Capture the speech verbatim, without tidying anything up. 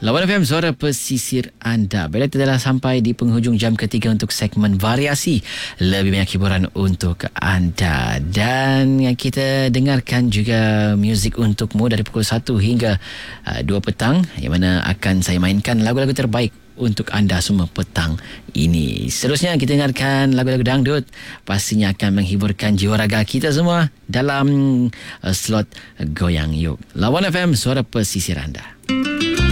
Lawan F M, suara pesisir anda. Bila kita telah sampai di penghujung jam ketiga untuk segmen variasi. Lebih banyak hiburan untuk anda. Dan kita dengarkan juga muzik untukmu dari pukul satu hingga uh, dua petang. Yang mana akan saya mainkan lagu-lagu terbaik untuk anda semua petang ini. Seterusnya kita dengarkan lagu-lagu dangdut. Pastinya akan menghiburkan jiwa raga kita semua dalam uh, slot Goyang Yuk. Lawan F M, suara pesisir anda.